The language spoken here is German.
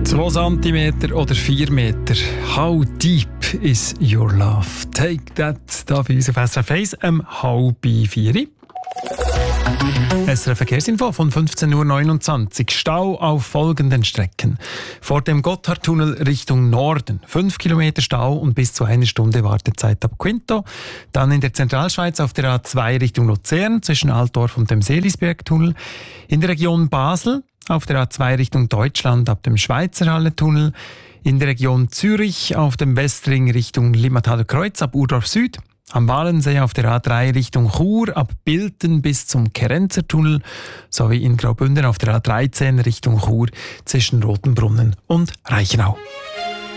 2 Zentimeter oder 4 Meter. How deep is your love? Take that. Da bei uns auf SRF 1 3:30. SRF Verkehrsinfo von 15.29 Uhr. Stau auf folgenden Strecken. Vor dem Gotthardtunnel Richtung Norden 5 Kilometer Stau und bis zu 1 Stunde Wartezeit ab Quinto. Dann in der Zentralschweiz auf der A2 Richtung Luzern zwischen Altdorf und dem Seelisbergtunnel. In der Region Basel auf der A2 Richtung Deutschland ab dem Schweizerhalle-Tunnel. In der Region Zürich auf dem Westring Richtung Limmathaler Kreuz ab Urdorf Süd. Am Walensee auf der A3 Richtung Chur ab Bilten bis zum Kerenzertunnel sowie in Graubünden auf der A13 Richtung Chur zwischen Rotenbrunnen und Reichenau.